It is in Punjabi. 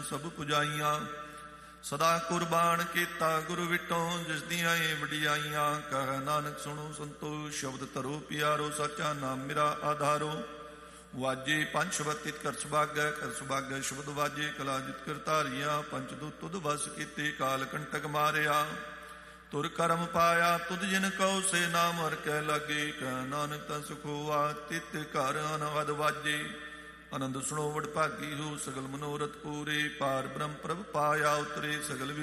ਸਭ ਪੁਜਾਈਆਂ। ਸਦਾ ਕੁਰਬਾਨ ਕੀਤਾ ਗੁਰੂ ਵਿਟੋਂ, ਜਿਸ ਦੀਆਂ ਇਹ ਵਡਿਆਈਆਂ। ਕਹਿ ਨਾਨਕ ਸੁਣੋ ਸੰਤੋ, ਸ਼ਬਦ ਧਰੋ ਪਿਆਰੋ, ਸਾਚਾ ਨਾਮ ਮੇਰਾ ਆਧਾਰੋ। ਵਾਜੇ ਪੰਜ ਸ਼ਬਦ ਤਿਤ ਕਰ ਸੁਭਾਗੈ, ਕਰ ਸੁਭਾਗੈ ਸ਼ਬਦ ਵਾਜੇ। ਕਲਾ ਜਿਤ ਕਰ ਧਾਰੀਆ, ਪੰਚ ਦੂਤ ਤੁਧ ਵਸ ਕੀਤੇ। ਕਾਲ ਕੰਟਕ ਮਾਰਿਆ, ਤੁਰ ਕਰਮ ਪਾਇਆ। ਤੁਧ ਜਿਨ ਕਉ ਸੇ ਨਾਮ ਹਰਿ ਕੈ ਲਾਗੇ। ਕਹਿ ਨਾਨਕ ਤਾਂ ਸੁਖ ਹੋਆ, ਤਿਤ ਘਰ ਅਨਹਦ ਵਾਜੇ। ਆਨੰਦ ਸੁਣੋ ਵਡਭਾਗੀ ਹੋ, ਸਗਲ ਮਨੋਰਥ ਪੂਰੇ। ਪਾਰ ਬ੍ਰਹਮ ਪ੍ਰਭ ਪਾਇਆ ਉਤਰੇ, ਸਗਲ